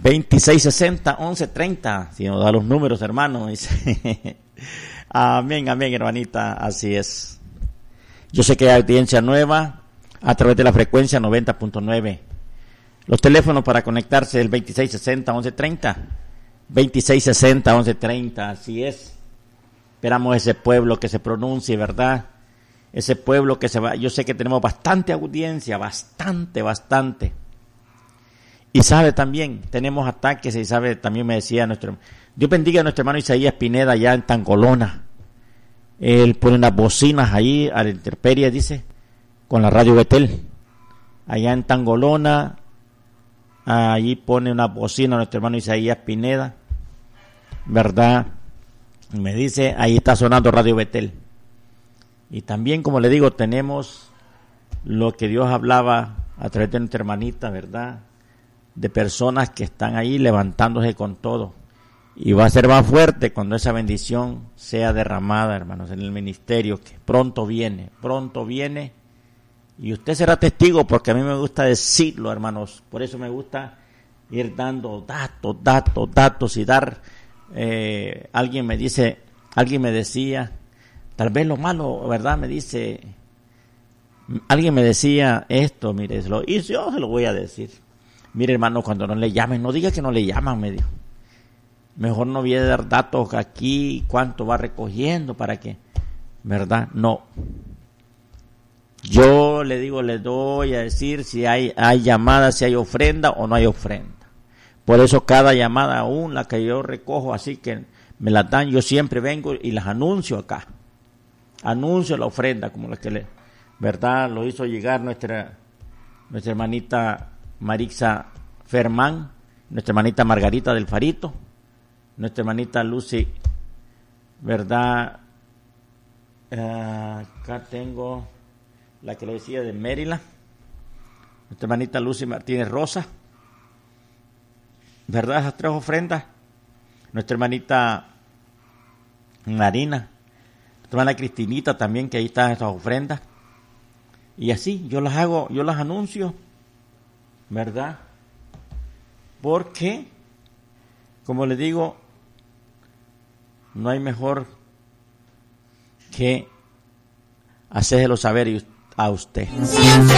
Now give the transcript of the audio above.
2660-1130, si nos da los números, hermano. Dice. Amén, amén, hermanita, así es. Yo sé que hay audiencia nueva a través de la frecuencia 90.9. Los teléfonos para conectarse el 2660-1130. 2660-1130, así es. Esperamos ese pueblo que se pronuncie, ¿verdad? Ese pueblo que se va. Yo sé que tenemos bastante audiencia, bastante. Y sabe también, tenemos ataques, y sabe, también me decía Dios bendiga a nuestro hermano Isaías Pineda allá en Tangolona. Él pone unas bocinas ahí a la intemperie, dice, con la radio Betel. Allá en Tangolona, allí pone una bocina a nuestro hermano Isaías Pineda, ¿verdad? Me dice, ahí está sonando radio Betel. Y también, como le digo, tenemos lo que Dios hablaba a través de nuestra hermanita, ¿verdad? De personas que están ahí levantándose con todo. Y va a ser más fuerte cuando esa bendición sea derramada, hermanos, en el ministerio, que pronto viene. Y usted será testigo, porque a mí me gusta decirlo, hermanos. Por eso me gusta ir dando datos y dar. Alguien me decía, tal vez lo malo, ¿verdad? Alguien me decía esto, mire, y yo se lo voy a decir. Mire, hermano, cuando no le llamen, no diga que no le llaman, me dijo. Mejor no voy a dar datos aquí, cuánto va recogiendo para que, ¿verdad? No. Yo le digo, le doy a decir si hay llamada, si hay ofrenda o no hay ofrenda. Por eso cada llamada, aún la que yo recojo, así que me la dan, yo siempre vengo y las anuncio acá. Anuncio la ofrenda, como la que ¿verdad? Lo hizo llegar nuestra hermanita Marixa Fermán, nuestra hermanita Margarita del Farito, nuestra hermanita Lucy, ¿verdad? Acá tengo la que le decía de Maryland, nuestra hermanita Lucy Martínez Rosa, ¿verdad? Esas 3 ofrendas. Nuestra hermanita Marina, nuestra hermana Cristinita también, que ahí están esas ofrendas. Y así, yo las anuncio, ¿verdad? Porque, como le digo, no hay mejor que hacérselo saber a usted.